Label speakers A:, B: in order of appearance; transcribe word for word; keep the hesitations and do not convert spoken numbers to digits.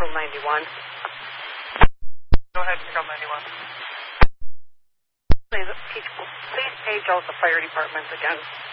A: Central ninety-one.
B: Go ahead, Central ninety-one.
A: Please, please page out the fire department again.